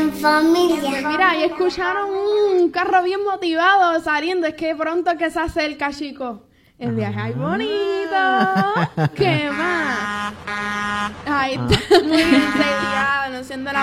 en familia. Pues mira, y escucharon un carro bien motivado saliendo. Es que pronto que se acerca, chicos. El viaje ay bonito. ¿Qué más? Ahí está. Muy bien, seguida, anunciando la